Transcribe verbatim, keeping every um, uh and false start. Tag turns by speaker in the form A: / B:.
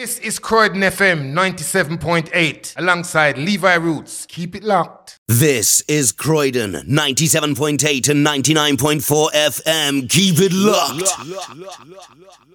A: This is Croydon F M ninety-seven point eight alongside Levi Roots. Keep it locked.
B: This is Croydon ninety-seven point eight and ninety-nine point four F M. Keep it locked. locked, locked, locked, locked, locked.